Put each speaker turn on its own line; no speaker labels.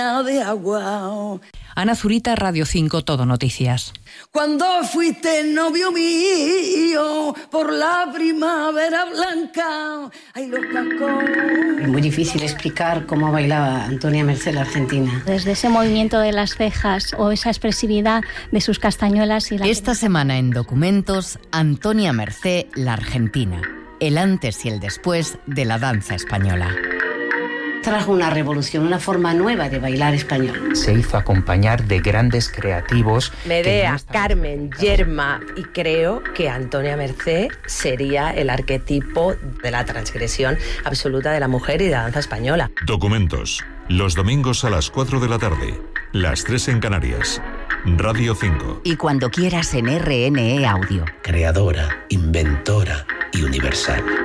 de agua.
Ana Zurita, Radio 5, Todo Noticias.
Cuando fuiste novio mío por la primavera blanca, ay, los cascos.
Es muy difícil explicar cómo bailaba Antonia Mercé la argentina.
Desde ese movimiento de las cejas o esa expresividad de sus castañuelas.
Esta semana en Documentos, Antonia Mercé la argentina. El antes y el después de la danza española.
Trajo una revolución, una forma nueva de bailar español.
Se hizo acompañar de grandes creativos.
Medea, Carmen, Yerma, y creo que Antonia Mercé sería el arquetipo de la transgresión absoluta de la mujer y de la danza española.
Documentos, los domingos a las 4 de la tarde, las 3 en Canarias. Radio 5.
Y cuando quieras en RNE Audio.
Creadora, inventora y universal.